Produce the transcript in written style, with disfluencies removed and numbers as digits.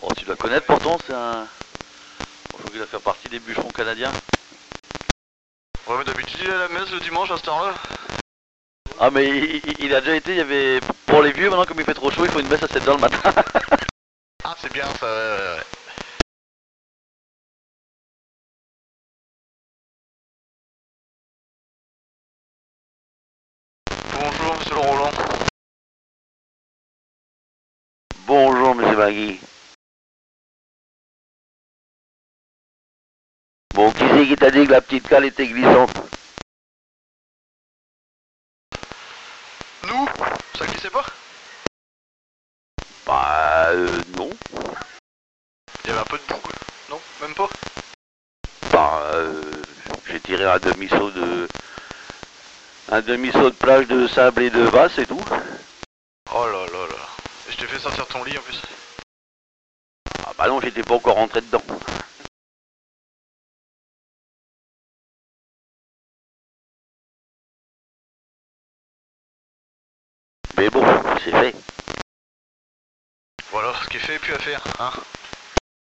Oh, tu dois connaître pourtant, c'est un... Je crois qu'il va faire partie des bûcherons canadiens. Ouais, mais d'habitude il est à la messe le dimanche à cette heure-là. Ah mais il a déjà été, il y avait... Pour les vieux, maintenant comme il fait trop chaud, il faut une messe à 7h le matin. Ah, c'est bien ça, ouais. Bonjour, monsieur le Roland. Bonjour monsieur Magui. Bon, qui c'est qui t'a dit que la petite cale était glissante? Nous? Ça glissait pas? Bah non. Il y avait un peu de boue, non? Même pas? Bah j'ai tiré un demi-saut de... Un demi-saut de plage de sable et de vase et tout. Oh là là là. Et je t'ai fait sortir ton lit en plus. Ah bah non, j'étais pas encore rentré dedans. Mais bon, c'est fait. Voilà, ce qui est fait, plus à faire, hein.